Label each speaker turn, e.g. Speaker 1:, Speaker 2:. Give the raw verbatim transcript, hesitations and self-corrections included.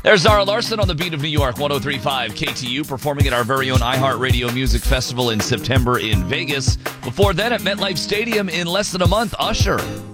Speaker 1: There's Zara Larson on the beat of New York, one oh three point five K T U, performing at our very own iHeartRadio Music Festival in September in Vegas. Before then, at MetLife Stadium in less than a month, Usher.